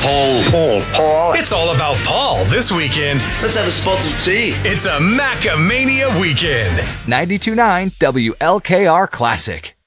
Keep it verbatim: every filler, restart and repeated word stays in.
Paul. Paul. Paul. It's all about Paul this weekend. Let's have a spot of tea. It's a Macamania weekend. ninety-two point nine W L K R Classic.